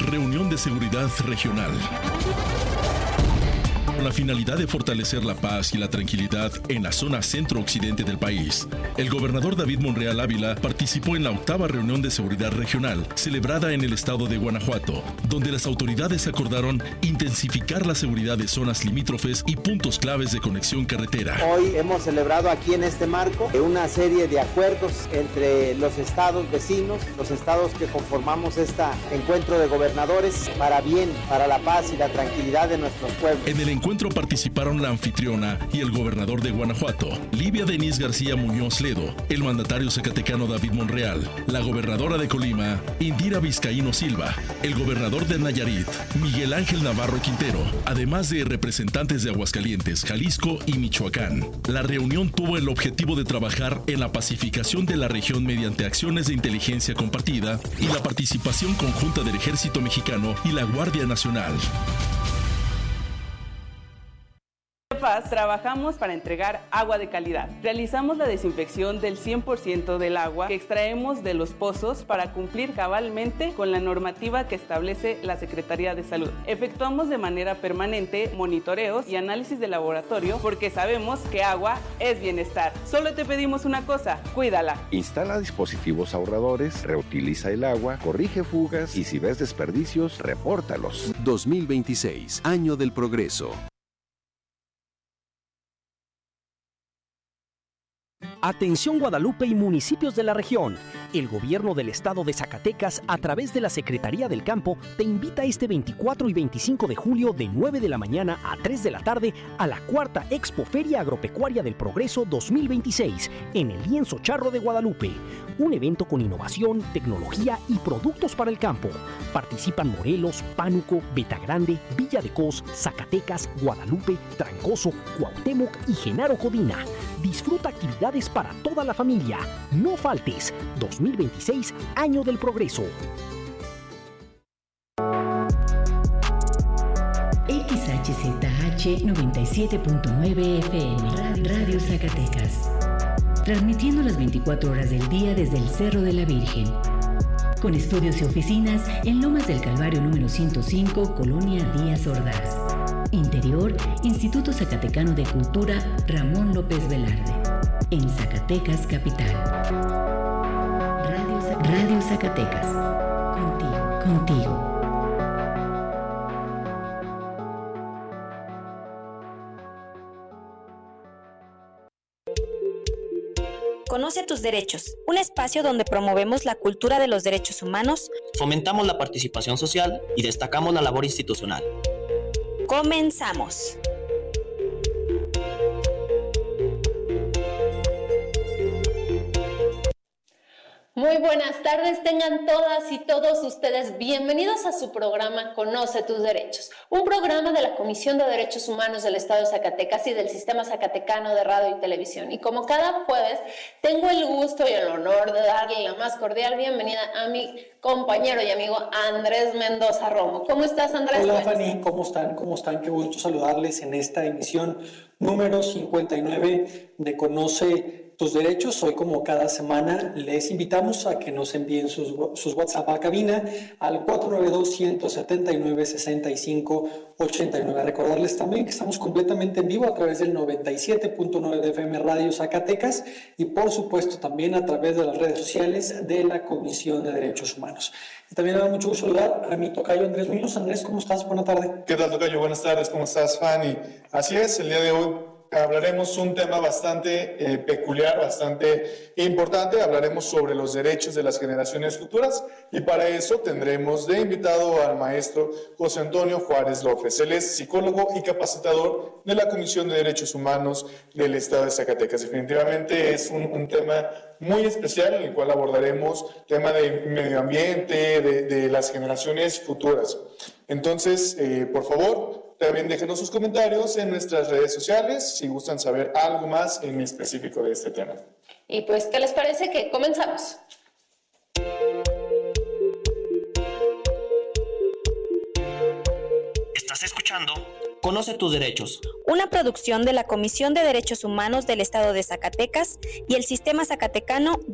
Reunión de Seguridad Regional. Con la finalidad de fortalecer la paz y la tranquilidad en la zona centro-occidente del país, el gobernador David Monreal Ávila participó en la 8ª reunión de seguridad regional celebrada en el estado de Guanajuato, donde las autoridades acordaron intensificar la seguridad de zonas limítrofes y puntos claves de conexión carretera. Hoy hemos celebrado aquí en este marco una serie de acuerdos entre los estados vecinos, los estados que conformamos este encuentro de gobernadores para la paz y la tranquilidad de nuestros pueblos. En el encuentro participaron la anfitriona y el gobernador de Guanajuato, Livia Denise García Muñoz Ledo, el mandatario zacatecano David Monreal, la gobernadora de Colima, Indira Vizcaíno Silva, el gobernador de Nayarit, Miguel Ángel Navarro Quintero, además de representantes de Aguascalientes, Jalisco y Michoacán. La reunión tuvo el objetivo de trabajar en la pacificación de la región mediante acciones de inteligencia compartida y la participación conjunta del Ejército Mexicano y la Guardia Nacional. Paz, trabajamos para entregar agua de calidad. Realizamos la desinfección del 100% del agua que extraemos de los pozos para cumplir cabalmente con la normativa que establece la Secretaría de Salud. Efectuamos de manera permanente monitoreos y análisis de laboratorio porque sabemos que agua es bienestar. Solo te pedimos una cosa, cuídala. Instala dispositivos ahorradores, reutiliza el agua, corrige fugas y si ves desperdicios, repórtalos. 2026, Año del Progreso. Atención Guadalupe y municipios de la región. El gobierno del estado de Zacatecas, a través de la Secretaría del Campo, te invita este 24 y 25 de julio de 9 de la mañana a 3 de la tarde a la 4ª Expo Feria Agropecuaria del Progreso 2026 en el Lienzo Charro de Guadalupe. Un evento con innovación, tecnología y productos para el campo. Participan Morelos, Pánuco, Betagrande, Villa de Cos, Zacatecas, Guadalupe, Trancoso, Cuauhtémoc y Genaro Codina. Disfruta actividades para toda la familia. No faltes. 2026, Año del Progreso. XHZH 97.9 FM, Radio Zacatecas. Transmitiendo las 24 horas del día desde el Cerro de la Virgen. Con estudios y oficinas en Lomas del Calvario número 105, Colonia Díaz Ordaz. Interior, Instituto Zacatecano de Cultura Ramón López Velarde. En Zacatecas, capital. Radio Zacatecas. Contigo. Conoce tus derechos, un espacio donde promovemos la cultura de los derechos humanos, fomentamos la participación social y destacamos la labor institucional. Comenzamos. Muy buenas tardes, tengan todas y todos ustedes bienvenidos a su programa Conoce tus Derechos, un programa de la Comisión de Derechos Humanos del Estado de Zacatecas y del Sistema Zacatecano de Radio y Televisión. Y como cada jueves, tengo el gusto y el honor de darle la más cordial bienvenida a mi compañero y amigo Andrés Mendoza Romo. ¿Cómo estás, Andrés? Hola, Fanny, ¿cómo están? Qué gusto saludarles en esta emisión número 59 de Conoce tus Derechos. Hoy, como cada semana, les invitamos a que nos envíen sus WhatsApp a cabina al 492-179-6589. Recordarles también que estamos completamente en vivo a través del 97.9 de FM Radio Zacatecas y, por supuesto, también a través de las redes sociales de la Comisión de Derechos Humanos. Y también me da mucho gusto saludar a mi tocayo Andrés Muñoz. Andrés, ¿cómo estás? Buenas tardes. ¿Qué tal, tocayo? Buenas tardes. ¿Cómo estás, Fanny? Así es, el día de hoy hablaremos un tema bastante peculiar, bastante importante. Hablaremos sobre los derechos de las generaciones futuras y para eso tendremos de invitado al maestro José Antonio Juárez López. Él es psicólogo y capacitador de la Comisión de Derechos Humanos del Estado de Zacatecas. Definitivamente es un tema muy especial en el cual abordaremos tema de medio ambiente, de las generaciones futuras. Entonces, por favor, también déjenos sus comentarios en nuestras redes sociales si gustan saber algo más en específico de este tema. Y pues, ¿qué les parece que comenzamos? Estás escuchando Conoce tus Derechos, una producción de la Comisión de Derechos Humanos del Estado de Zacatecas y el Sistema Zacatecano